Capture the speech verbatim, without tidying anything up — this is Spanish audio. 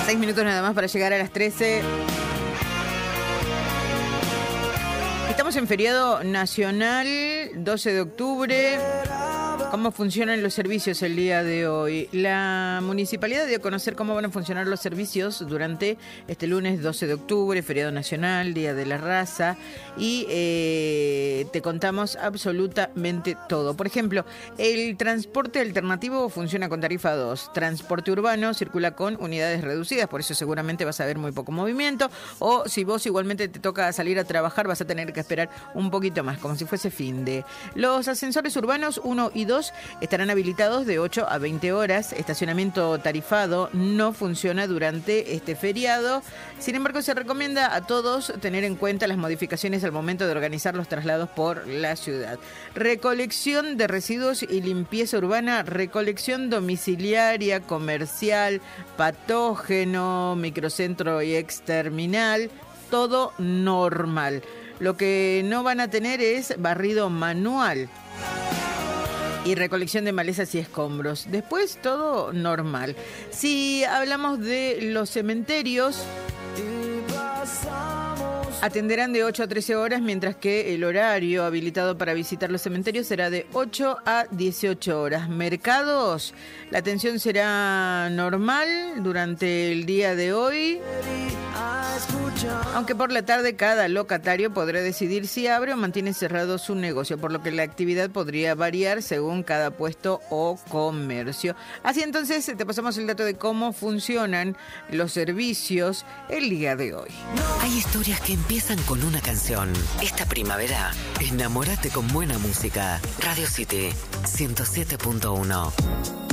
Seis minutos nada más para llegar a las trece. Estamos en feriado nacional, doce de octubre. ¿Cómo funcionan los servicios el día de hoy? La municipalidad dio a conocer cómo van a funcionar los servicios durante este lunes doce de octubre, feriado nacional, Día de la Raza, y eh, te contamos absolutamente todo. Por ejemplo, el transporte alternativo funciona con tarifa dos. Transporte urbano circula con unidades reducidas, por eso seguramente vas a ver muy poco movimiento, o si vos igualmente te toca salir a trabajar, vas a tener que esperar un poquito más, como si fuese fin de. Los ascensores urbanos uno y dos estarán habilitados de ocho a veinte horas. Estacionamiento tarifado no funciona durante este feriado. Sin embargo, se recomienda a todos tener en cuenta las modificaciones al momento de organizar los traslados por la ciudad. Recolección de residuos y limpieza urbana, recolección domiciliaria, comercial, patógeno, microcentro y exterminal, todo normal. Lo que no van a tener es barrido manual y recolección de malezas y escombros. Después todo normal. Si hablamos de los cementerios, atenderán de ocho a trece horas, mientras que el horario habilitado para visitar los cementerios será de ocho a dieciocho horas. Mercados, la atención será normal durante el día de hoy, aunque por la tarde cada locatario podrá decidir si abre o mantiene cerrado su negocio, por lo que la actividad podría variar según cada puesto o comercio. Así entonces te pasamos el dato de cómo funcionan los servicios el día de hoy. Hay historias que empiezan con una canción. Esta primavera, enamórate con buena música. Radio City ciento siete punto uno.